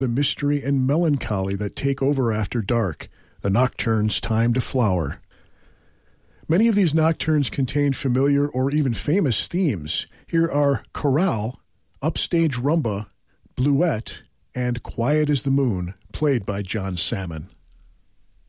the mystery and melancholy that take over after dark, the nocturne's time to flower. Many of these nocturnes contain familiar or even famous themes. Here are Chorale, Upstage Rumba, Bluette, and Quiet as the Moon, played by John Salmon.